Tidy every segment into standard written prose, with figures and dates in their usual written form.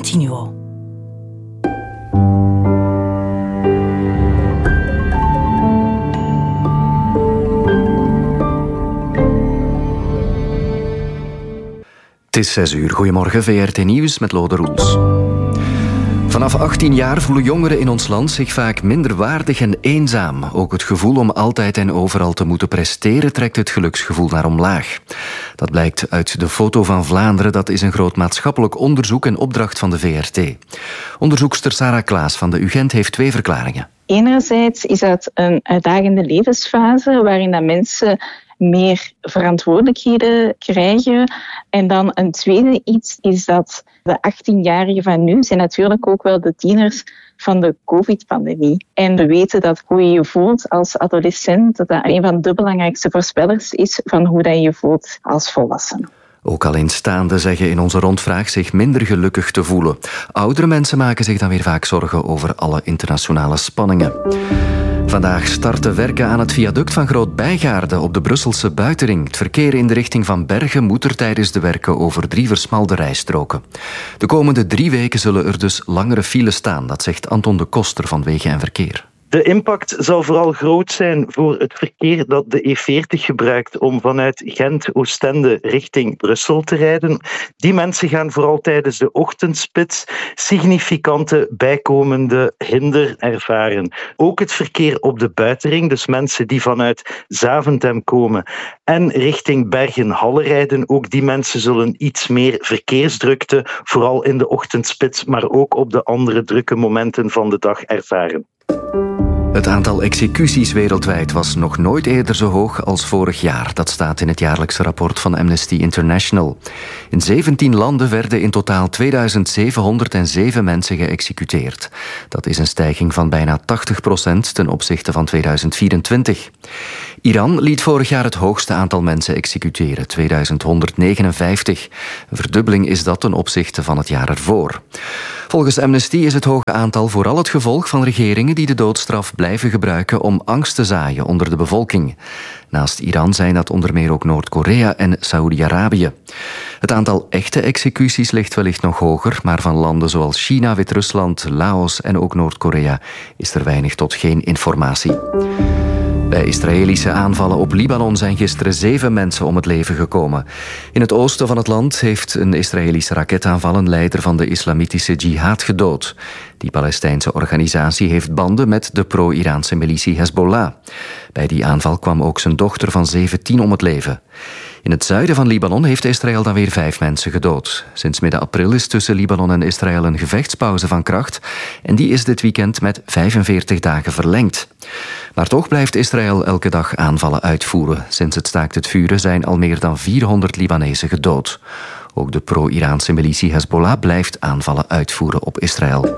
Continuo. Het is 6 uur. Goedemorgen, VRT Nieuws met Lode Roels. Vanaf 18 jaar voelen jongeren in ons land zich vaak minder waardig en eenzaam. Ook het gevoel om altijd en overal te moeten presteren trekt het geluksgevoel naar omlaag. Dat blijkt uit de Foto van Vlaanderen. Dat is een groot maatschappelijk onderzoek en opdracht van de VRT. Onderzoekster Sarah Klaas van de UGent heeft 2 verklaringen. Enerzijds is dat een uitdagende levensfase waarin dat mensen meer verantwoordelijkheden krijgen. En dan een tweede iets is dat de 18-jarigen van nu zijn natuurlijk ook wel de tieners van de COVID-pandemie. En we weten dat hoe je je voelt als adolescent, dat een van de belangrijkste voorspellers is van hoe dat je je voelt als volwassene. Ook alleenstaanden zeggen in onze rondvraag zich minder gelukkig te voelen. Oudere mensen maken zich dan weer vaak zorgen over alle internationale spanningen. Vandaag starten werken aan het viaduct van Groot-Bijgaarde op de Brusselse Buitenring. Het verkeer in de richting van Bergen moet er tijdens de werken over 3 versmalde rijstroken. De komende 3 weken zullen er dus langere files staan, dat zegt Anton de Koster van Wegen en Verkeer. De impact zal vooral groot zijn voor het verkeer dat de E40 gebruikt om vanuit Gent, Oostende richting Brussel te rijden. Die mensen gaan vooral tijdens de ochtendspits significante bijkomende hinder ervaren. Ook het verkeer op de Buitenring, dus mensen die vanuit Zaventem komen en richting Bergen-Halle rijden, ook die mensen zullen iets meer verkeersdrukte, vooral in de ochtendspits, maar ook op de andere drukke momenten van de dag ervaren. Het aantal executies wereldwijd was nog nooit eerder zo hoog als vorig jaar. Dat staat in het jaarlijkse rapport van Amnesty International. In 17 landen werden in totaal 2707 mensen geëxecuteerd. Dat is een stijging van bijna 80% ten opzichte van 2024. Iran liet vorig jaar het hoogste aantal mensen executeren, 2159. Een verdubbeling is dat ten opzichte van het jaar ervoor. Volgens Amnesty is het hoge aantal vooral het gevolg van regeringen die de doodstraf blijven gebruiken om angst te zaaien onder de bevolking. Naast Iran zijn dat onder meer ook Noord-Korea en Saoedi-Arabië. Het aantal echte executies ligt wellicht nog hoger, maar van landen zoals China, Wit-Rusland, Laos en ook Noord-Korea is er weinig tot geen informatie. Bij Israëlische aanvallen op Libanon zijn gisteren 7 mensen om het leven gekomen. In het oosten van het land heeft een Israëlische raketaanval een leider van de islamitische jihad gedood. Die Palestijnse organisatie heeft banden met de pro-Iraanse militie Hezbollah. Bij die aanval kwam ook zijn dochter van 17 om het leven. In het zuiden van Libanon heeft Israël dan weer 5 mensen gedood. Sinds midden april is tussen Libanon en Israël een gevechtspauze van kracht en die is dit weekend met 45 dagen verlengd. Maar toch blijft Israël elke dag aanvallen uitvoeren. Sinds het staakt het vuren zijn al meer dan 400 Libanezen gedood. Ook de pro-Iraanse militie Hezbollah blijft aanvallen uitvoeren op Israël.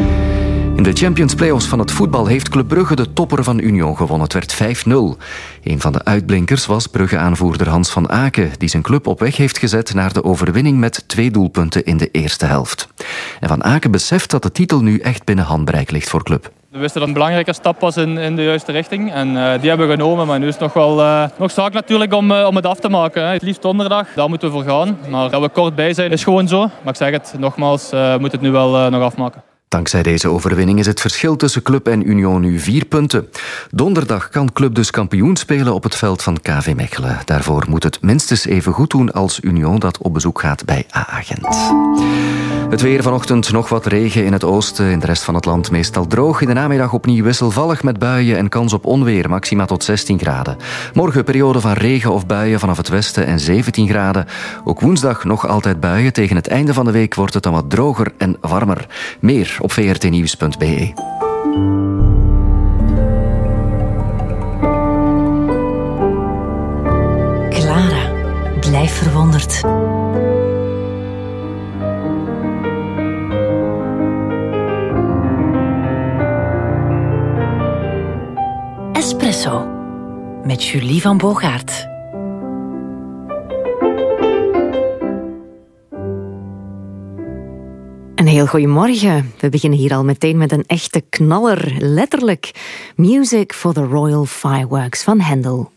In de Champions Playoffs van het voetbal heeft Club Brugge de topper van Union gewonnen. Het werd 5-0. Een van de uitblinkers was Brugge-aanvoerder Hans van Aken, die zijn club op weg heeft gezet naar de overwinning met 2 doelpunten in de eerste helft. En Van Aken beseft dat de titel nu echt binnen handbereik ligt voor club. We wisten dat het een belangrijke stap was in de juiste richting. En die hebben we genomen. Maar nu is het nog zaak natuurlijk om het af te maken. Het liefst donderdag, daar moeten we voor gaan. Maar dat we kort bij zijn is gewoon zo. Maar ik zeg het nogmaals, we moeten het nu wel nog afmaken. Dankzij deze overwinning is het verschil tussen Club en Union nu 4 punten. Donderdag kan Club dus kampioen spelen op het veld van KV Mechelen. Daarvoor moet het minstens even goed doen als Union dat op bezoek gaat bij AA Gent. Het weer vanochtend nog wat regen in het oosten. In de rest van het land meestal droog. In de namiddag opnieuw wisselvallig met buien en kans op onweer. Maxima tot 16 graden. Morgen periode van regen of buien vanaf het westen en 17 graden. Ook woensdag nog altijd buien. Tegen het einde van de week wordt het dan wat droger en warmer. Meer op vrtnieuws.be. Clara, blijf verwonderd. Espresso met Julie van Boogaert. Een heel goeiemorgen. We beginnen hier al meteen met een echte knaller, letterlijk. Music for the Royal Fireworks van Handel.